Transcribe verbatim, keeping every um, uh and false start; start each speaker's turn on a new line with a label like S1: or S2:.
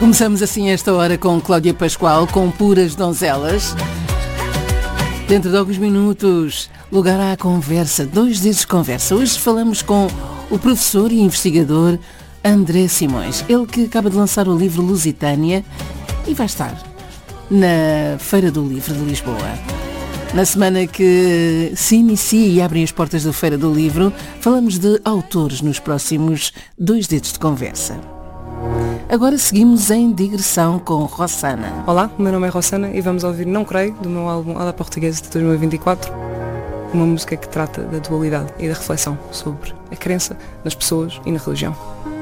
S1: Começamos assim esta hora com Cláudia Pascoal, com Puras Donzelas. Dentro de alguns minutos, lugar à conversa, dois dedos de conversa. Hoje falamos com o professor e investigador André Simões. Ele que acaba de lançar o livro Lusitânia e vai estar na Feira do Livro de Lisboa. Na semana que se inicia e abrem as portas da Feira do Livro, falamos de autores nos próximos dois dedos de conversa. Agora seguimos em digressão com Rossana.
S2: Olá, o meu nome é Rossana e vamos ouvir Não Creio, do meu álbum A la Portuguesa de dois mil e vinte e quatro, uma música que trata da dualidade e da reflexão sobre a crença nas pessoas e na religião.